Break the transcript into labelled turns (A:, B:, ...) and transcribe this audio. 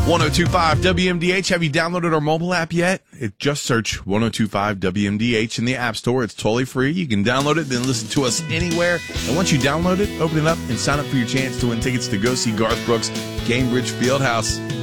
A: 1025 WMDH. Have you downloaded our mobile app yet? Just search 1025 WMDH in the App Store. It's totally free. You can download it, then listen to us anywhere. And once you download it, open it up and sign up for your chance to win tickets to go see Garth Brooks' Cambridge Fieldhouse.